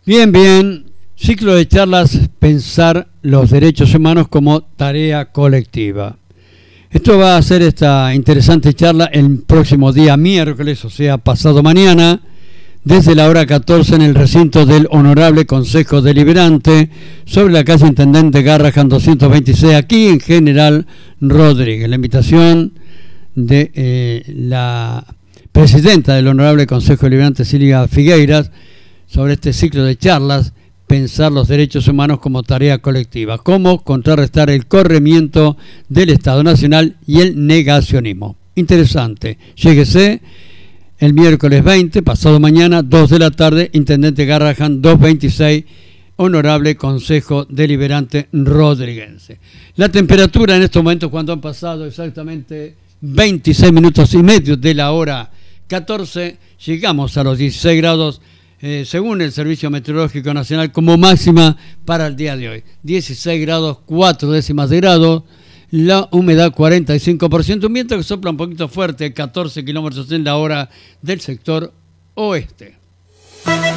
Bien, bien. Ciclo de charlas, pensar los derechos humanos como tarea colectiva. Esto va a ser esta interesante charla el próximo día miércoles, o sea, pasado mañana, desde la hora 14 en el recinto del Honorable Consejo Deliberante, sobre la calle Intendente Garrahan 226, aquí en General Rodríguez. La invitación de la presidenta del Honorable Consejo Deliberante, Silvia Figueiras, sobre este ciclo de charlas, pensar los derechos humanos como tarea colectiva, cómo contrarrestar el corrimiento del Estado Nacional y el negacionismo. Interesante. Lléguese el miércoles 20, pasado mañana, 2 de la tarde, Intendente Garrahan 226, Honorable Consejo Deliberante Rodriguense. La temperatura en estos momentos, cuando han pasado exactamente 26 minutos y medio de la hora 14, llegamos a los 16 grados, según el Servicio Meteorológico Nacional, como máxima para el día de hoy. 16 grados 4 décimas de grado, la humedad 45%, un viento que sopla un poquito fuerte, 14 kilómetros en la hora del sector oeste.